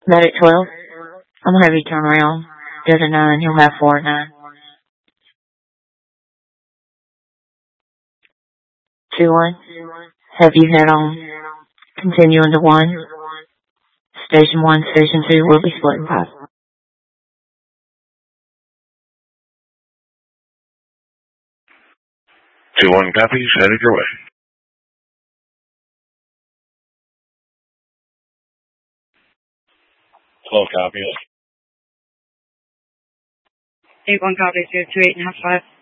Medic 12. I'm gonna have you turn around. There's a 9. You'll have 4 at 9. 2-1. Have you head on. Continuing to 1. Station 1, Station 2 will be split 5. 2-1 copies, headed your way. 12 copies. 8-1 copies, 228 and half 5.